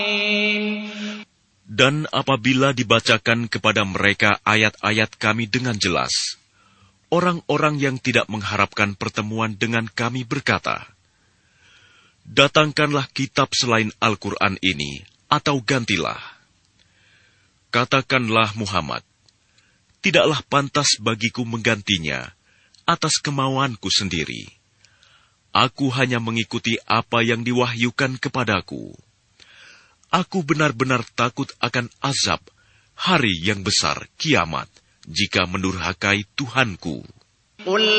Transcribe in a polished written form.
Dan apabila dibacakan kepada mereka ayat-ayat kami dengan jelas, orang-orang yang tidak mengharapkan pertemuan dengan kami berkata, "Datangkanlah kitab selain Al-Quran ini, atau gantilah." Katakanlah Muhammad, "Tidaklah pantas bagiku menggantinya atas kemauanku sendiri. Aku hanya mengikuti apa yang diwahyukan kepadaku. Aku benar-benar takut akan azab hari yang besar, kiamat, jika mendurhakai Tuhanku."